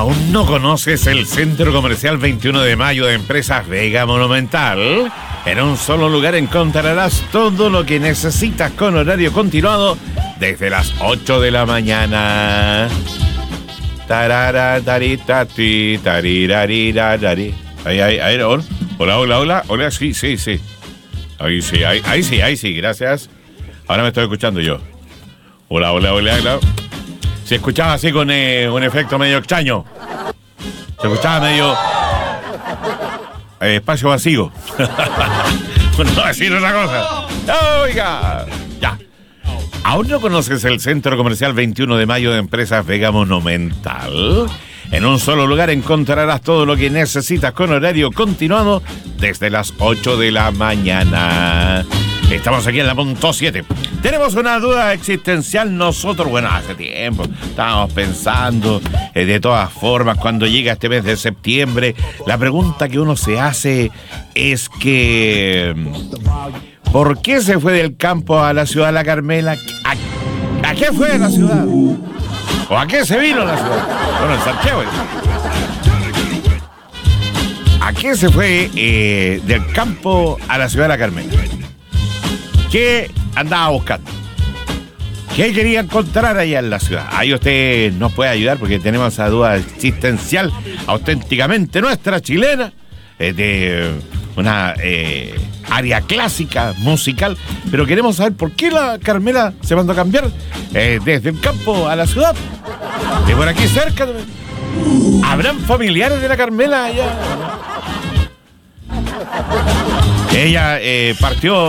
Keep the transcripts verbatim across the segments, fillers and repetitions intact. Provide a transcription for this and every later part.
¿Aún no conoces el Centro Comercial veintiuno de Mayo de Empresas Vega Monumental? En un solo lugar encontrarás todo lo que necesitas con horario continuado desde las ocho de la mañana. Tarara, tarita, ti, tarirarira, tari. Ahí, ahí, ahí, hola, hola, hola, hola, sí, sí, sí. Ahí sí, ahí, ahí sí, ahí sí, gracias. Ahora me estoy escuchando yo. Hola, hola, hola, hola. Se escuchaba así con eh, un efecto medio extraño. Se escuchaba medio eh, espacio vacío. Por no decir otra cosa. Oiga, ya. ¿Aún no conoces el Centro Comercial veintiuno de Mayo de Empresas Vega Monumental? En un solo lugar encontrarás todo lo que necesitas con horario continuado desde las ocho de la mañana. Estamos aquí en la punto siete. Tenemos una duda existencial nosotros. Bueno, hace tiempo estábamos pensando, eh, de todas formas, cuando llega este mes de septiembre, la pregunta que uno se hace es que... ¿por qué se fue del campo a la ciudad de La Carmela? ¿A, a qué fue a la ciudad? ¿O a qué se vino a la ciudad? Bueno, en Santiago. ¿A qué se fue eh, del campo a la ciudad de La Carmela? ¿Qué andaba buscando? ¿Qué quería encontrar allá en la ciudad? Ahí usted nos puede ayudar porque tenemos esa duda existencial auténticamente nuestra, chilena, eh, de una eh, área clásica, musical, pero queremos saber por qué la Carmela se mandó a cambiar eh, desde el campo a la ciudad, de por aquí cerca. ¿Habrán familiares de la Carmela allá? Ella eh, partió...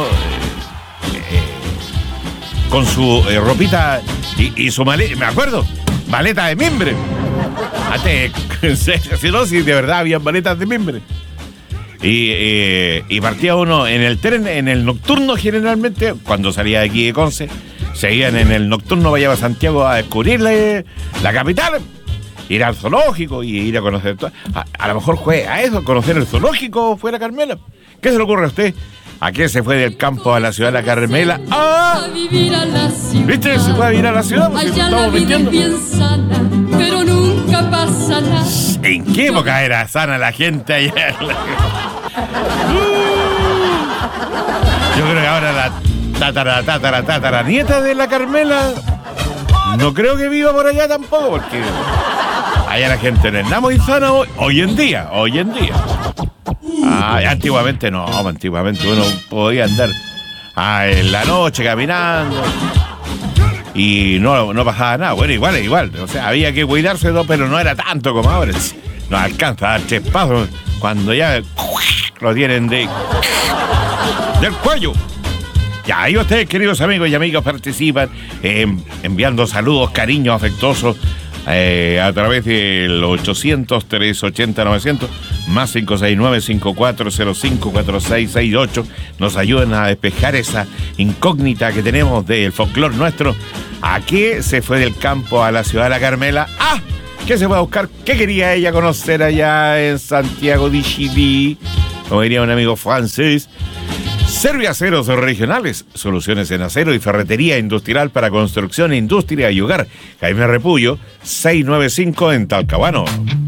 con su eh, ropita y, y su maleta, me acuerdo, maleta de mimbre. Antes, si no, si de verdad había maletas de mimbre. Y, eh, y partía uno en el tren, en el nocturno generalmente, cuando salía de aquí de Conce, seguían en el nocturno, vaya a Santiago a descubrir la, la capital, ir al zoológico y ir a conocer todo. A, a lo mejor fue a eso, conocer el zoológico fuera Carmela. ¿Qué se le ocurre a usted? ¿A qué se fue del campo a la ciudad de La Carmela? ¡Ah! ¿Viste? Se fue a vivir a la ciudad porque nos estamos mintiendo. Pero nunca pasa nada. ¿En qué época era sana la gente allá? Yo creo que ahora la tatara, tatara, tatara nieta de la Carmela no creo que viva por allá tampoco, porque allá la gente no es muy sana hoy, hoy en día, hoy en día. Ah, antiguamente no, antiguamente uno podía andar ah, en la noche caminando y no, no pasaba nada. Bueno, igual, igual, o sea, había que cuidarse, ¿no? Pero no era tanto como ahora. No alcanza a dar tres pasos cuando ya lo tienen de del cuello. Ya, ahí ustedes, queridos amigos y amigas, participan eh, enviando saludos, cariños afectuosos eh, a través del ochocientos, trescientos ochenta, novecientos más cinco seis nueve, cinco cuatro cero cinco, cuatro seis seis ocho. Nos ayudan a despejar esa incógnita que tenemos del folclore nuestro. ¿A qué se fue del campo a la ciudad de La Carmela? ¡Ah! ¿Qué se fue a buscar? ¿Qué quería ella conocer allá en Santiago de Chile? Como diría un amigo francés. Serviaceros regionales, soluciones en acero y ferretería industrial para construcción, industria y hogar. Jaime Repullo, seiscientos noventa y cinco en Talcahuano.